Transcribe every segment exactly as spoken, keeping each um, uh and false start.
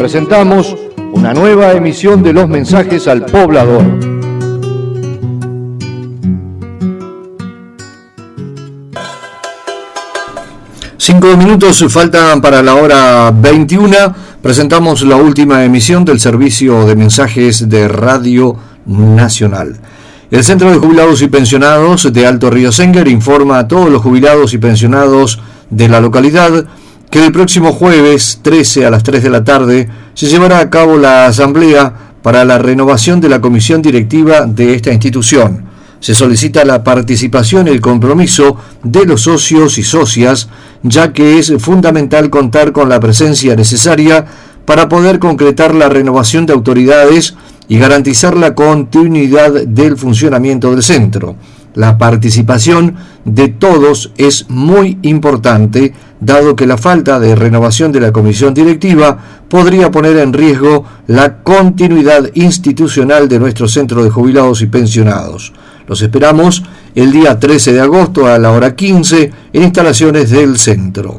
presentamos una nueva emisión de los mensajes al poblador. Cinco minutos faltan para la hora veintiuna. Presentamos la última emisión del servicio de mensajes de Radio Nacional. El Centro de Jubilados y Pensionados de Alto Río Senguer informa a todos los jubilados y pensionados de la localidad que el próximo jueves trece a las tres de la tarde se llevará a cabo la asamblea para la renovación de la comisión directiva de esta institución. Se solicita la participación y el compromiso de los socios y socias, ya que es fundamental contar con la presencia necesaria para poder concretar la renovación de autoridades y garantizar la continuidad del funcionamiento del centro. La participación de todos es muy importante, dado que la falta de renovación de la comisión directiva podría poner en riesgo la continuidad institucional de nuestro centro de jubilados y pensionados. Los esperamos el día trece de agosto a la hora quince en instalaciones del centro.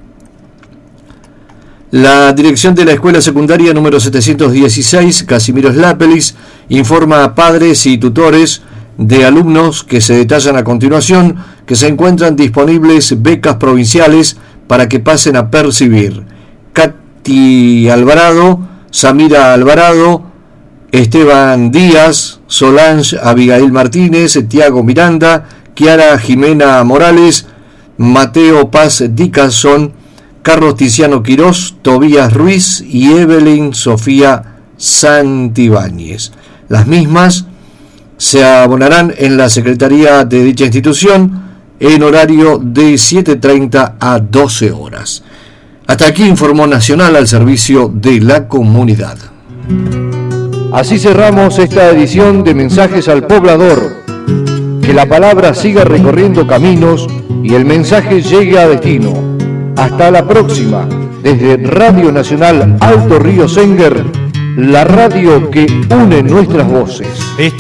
La dirección de la escuela secundaria número setecientos dieciséis, Casimiro Slápelis, informa a padres y tutores de alumnos que se detallan a continuación que se encuentran disponibles becas provinciales para que pasen a percibir. Katy Alvarado, Samira Alvarado, Esteban Díaz, Solange Abigail Martínez, Tiago Miranda, Kiara Jimena Morales, Mateo Paz Dickinson, Carlos Tiziano Quirós, Tobías Ruiz y Evelyn Sofía Santibáñez. Las mismas se abonarán en la secretaría de dicha institución en horario de siete treinta a doce horas. Hasta aquí informó Nacional al servicio de la comunidad. Así cerramos esta edición de Mensajes al Poblador. Que la palabra siga recorriendo caminos y el mensaje llegue a destino. Hasta la próxima, desde Radio Nacional Alto Río Senguer, la radio que une nuestras voces.